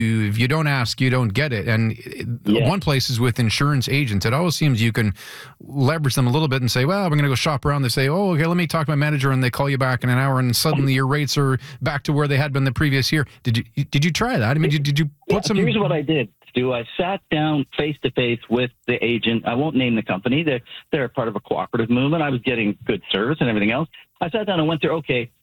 if you don't ask, you don't get it. And one place is with insurance agents. It always seems you can leverage them a little bit and say, well, we're going to go shop around. They say, oh, okay, let me talk to my manager. And they call you back in an hour and suddenly your rates are back to where they had been the previous year. Did you try that? I mean, did you put some... Here's what I did, Stu. I sat down face-to-face with the agent. I won't name the company. They're part of a cooperative movement. I was getting good service and everything else. I sat down and went through, okay,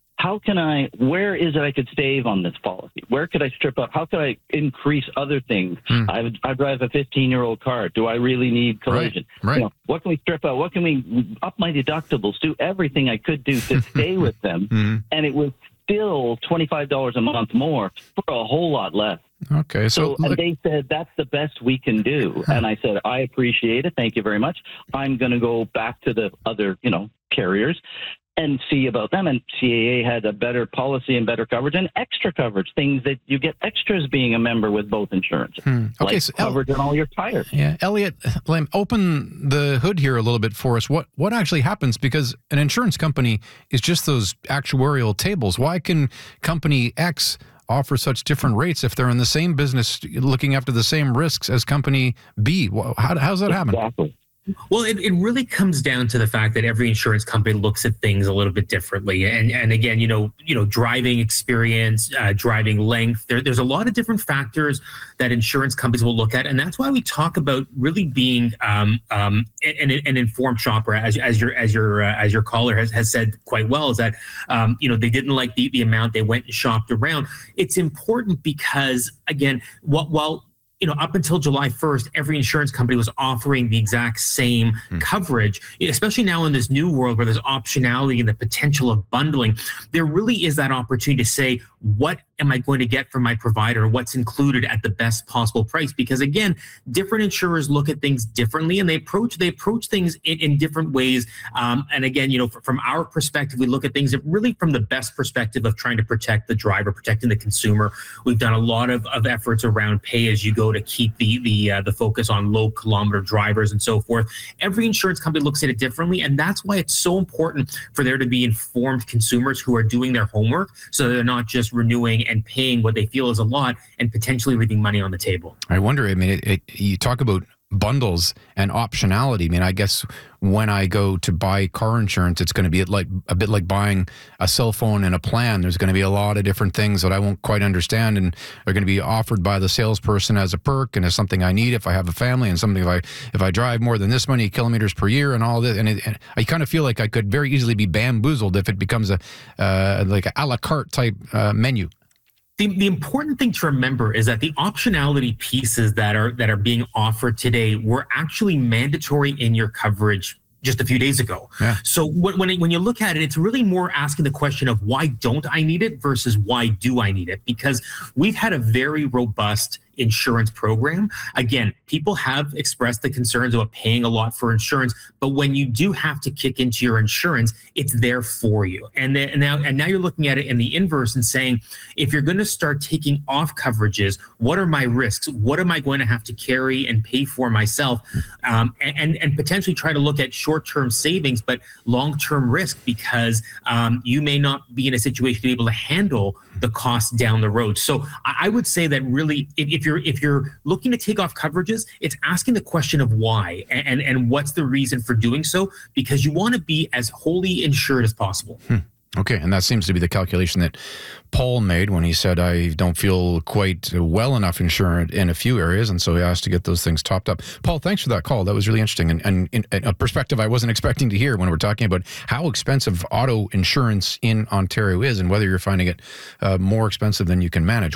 where is it I could save on this policy? Where could I strip up? How could I increase other things? I drive a 15-year-old car. Do I really need collision? Right. What can we strip out? What can we up my deductibles? Do everything I could do to stay with them. And it was still $25 a month more for a whole lot less. Okay. And they said, that's the best we can do. And I said, I appreciate it. Thank you very much. I'm going to go back to the other, carriers and see about them. And CAA had a better policy and better coverage and extra coverage, things that you get extras being a member with both insurances. Okay, like so coverage on all your tires. Yeah, Elliot, open the hood here a little bit for us. What actually happens? Because an insurance company is just those actuarial tables. Why can company X offer such different rates if they're in the same business looking after the same risks as company B? How's that happen? Exactly. Well, it really comes down to the fact that every insurance company looks at things a little bit differently. And again, driving experience, driving length, there's a lot of different factors that insurance companies will look at. And that's why we talk about really being an informed shopper, as your caller has said quite well, is that, they didn't like the amount, they went and shopped around. It's important because, again, while up until July 1st, every insurance company was offering the exact same coverage, especially now in this new world where there's optionality and the potential of bundling. There really is that opportunity to say, what am I going to get from my provider? What's included at the best possible price? Because again, different insurers look at things differently and they approach things in different ways. And again, from our perspective, we look at things really from the best perspective of trying to protect the driver, protecting the consumer. We've done a lot of efforts around pay as you go to keep the focus on low kilometer drivers and so forth. Every insurance company looks at it differently, and that's why it's so important for there to be informed consumers who are doing their homework, so they're not just renewing and paying what they feel is a lot and potentially leaving money on the table. I wonder, you talk about bundles and optionality. I mean, I guess when I go to buy car insurance, it's going to be a bit like buying a cell phone and a plan. There's going to be a lot of different things that I won't quite understand, and they're going to be offered by the salesperson as a perk and as something I need if I have a family, and something if I drive more than this many kilometers per year and all this. And I kind of feel like I could very easily be bamboozled if it becomes like a la carte type menu. The important thing to remember is that the optionality pieces that are being offered today were actually mandatory in your coverage just a few days ago. Yeah. So when you look at it, it's really more asking the question of why don't I need it versus why do I need it? Because we've had a very robust insurance program. Again, people have expressed the concerns about paying a lot for insurance, but when you do have to kick into your insurance, it's there for you. And now you're looking at it in the inverse and saying, if you're going to start taking off coverages, what are my risks? What am I going to have to carry and pay for myself? And potentially try to look at short-term savings, but long-term risk, because you may not be in a situation to be able to handle the costs down the road. So I would say that really, if you're looking to take off coverages, it's asking the question of why and what's the reason for doing so, because you want to be as wholly insured as possible. Okay, and that seems to be the calculation that Paul made when he said, I don't feel quite well enough insured in a few areas, and so he asked to get those things topped up. Paul, thanks for that call. That was really interesting, and a perspective I wasn't expecting to hear when we're talking about how expensive auto insurance in Ontario is and whether you're finding it more expensive than you can manage.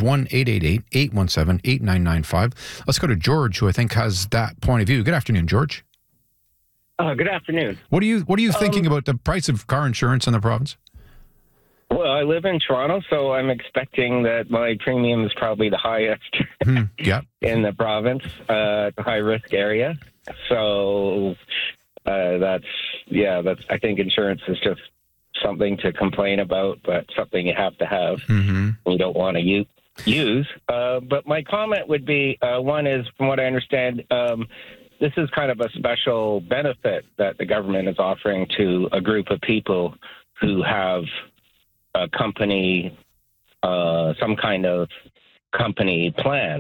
1-888-817-8995. Let's go to George, who I think has that point of view. Good afternoon, George. Good afternoon. What are you thinking about the price of car insurance in the province? Well, I live in Toronto, so I'm expecting that my premium is probably the highest in the province, the high-risk area. So I think insurance is just something to complain about, but something you have to have. You don't want to use. But my comment would be, one is, from what I understand, this is kind of a special benefit that the government is offering to a group of people who have a company, some kind of company plan.